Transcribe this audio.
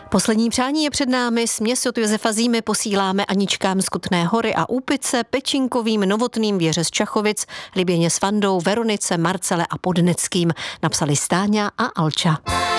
Poslední přání je před námi, směs od Josefa Zímy posíláme Aničkám z Kutné Hory a Úpice, Pečinkovým, Novotným, Věře z Čachovic, Liběně s Vandou, Veronice, Marcele a Podneckým. Napsali Stáňa a Alča.